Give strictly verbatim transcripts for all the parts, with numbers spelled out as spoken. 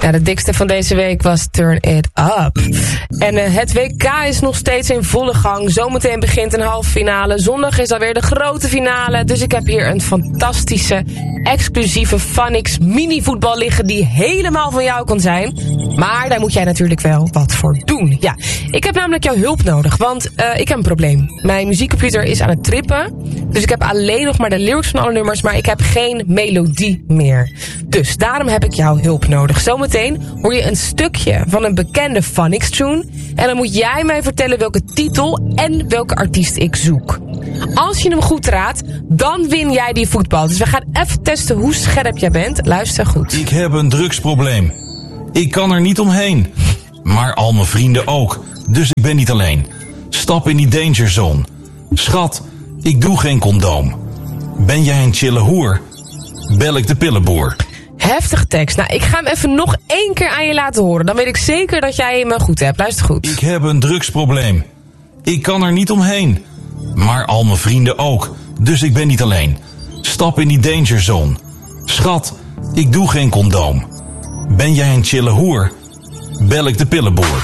Ja, de dikste van deze week was Turn It Up. En uh, het W K is nog steeds in volle gang. Zometeen begint een halve finale. Zondag is alweer de grote finale. Dus ik heb hier een fantastische, exclusieve Funix mini-voetbal liggen die helemaal van jou kan zijn. Maar daar moet jij natuurlijk wel wat voor doen. Ja, ik heb namelijk jouw hulp nodig, want uh, ik heb een probleem. Mijn muziekcomputer is aan het trippen. Dus ik heb alleen nog maar de lyrics van alle nummers, maar ik heb geen melodie meer. Dus daarom heb ik jouw hulp nodig. Zometeen hoor je een stukje van een bekende Funix-tune. En dan moet jij mij vertellen welke titel en welke artiest ik zoek. Als je hem goed raadt, dan win jij die voetbal. Dus we gaan even testen hoe scherp jij bent. Luister goed. Ik heb een drugsprobleem. Ik kan er niet omheen. Maar al mijn vrienden ook. Dus ik ben niet alleen. Stap in die danger zone. Schat, ik doe geen condoom. Ben jij een chille hoer? Bel ik de pillenboer. Heftige tekst. Nou, ik ga hem even nog één keer aan je laten horen. Dan weet ik zeker dat jij hem goed hebt. Luister goed. Ik heb een drugsprobleem. Ik kan er niet omheen. Maar al mijn vrienden ook. Dus ik ben niet alleen. Stap in die danger zone. Schat, ik doe geen condoom. Ben jij een chille hoer? Bel ik de pillenboer.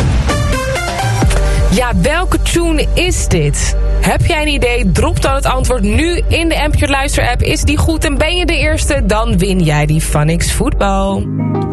Ja, welke tune is dit? Heb jij een idee? Drop dan het antwoord nu in de Amplitude Luister app. Is die goed en ben je de eerste? Dan win jij die Funix voetbal.